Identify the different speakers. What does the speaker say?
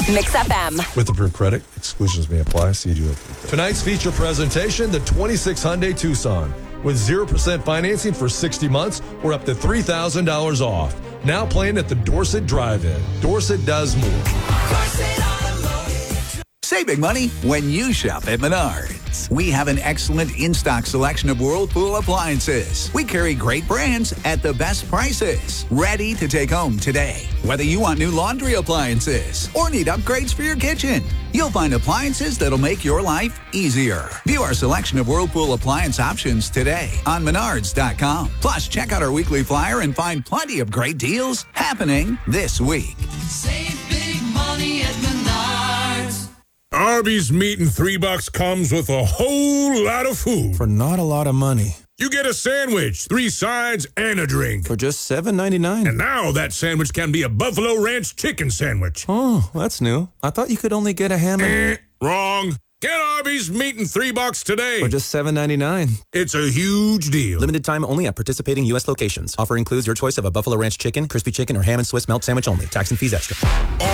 Speaker 1: Mix FM.
Speaker 2: With approved credit, exclusions may apply. See you. Tonight's feature presentation, the 26 Hyundai Tucson. With 0% financing for 60 months or up to $3,000 off. Now playing at the Dorset Drive-In. Dorset does more.
Speaker 3: Save big money when you shop at Menards. We have an excellent in-stock selection of Whirlpool appliances. We carry great brands at the best prices. Ready to take home today. Whether you want new laundry appliances or need upgrades for your kitchen, you'll find appliances that'll make your life easier. View our selection of Whirlpool appliance options today on Menards.com. Plus, check out our weekly flyer and find plenty of great deals happening this week.
Speaker 4: Save big money at Menards.
Speaker 5: Arby's meat and $3 comes with a whole lot of food.
Speaker 6: For not a lot of money.
Speaker 5: You get a sandwich, 3 sides, and a drink.
Speaker 6: For just $7.99.
Speaker 5: And now that sandwich can be a Buffalo Ranch chicken sandwich.
Speaker 6: Oh, that's new. I thought you could only get a ham and...
Speaker 5: Wrong. Get Arby's meat and $3 today.
Speaker 6: For just $7.99.
Speaker 5: It's a huge deal.
Speaker 6: Limited time only at participating U.S. locations. Offer includes your choice of a Buffalo Ranch chicken, crispy chicken, or ham and Swiss melt sandwich only. Tax and fees extra.